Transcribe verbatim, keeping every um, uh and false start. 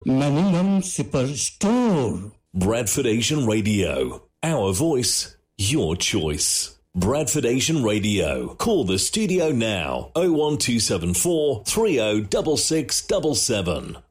Minimum Superstore. Bradford Asian Radio. Our voice, your choice. Bradford Asian Radio. Call the studio now. oh one two seven four, three oh six six seven seven.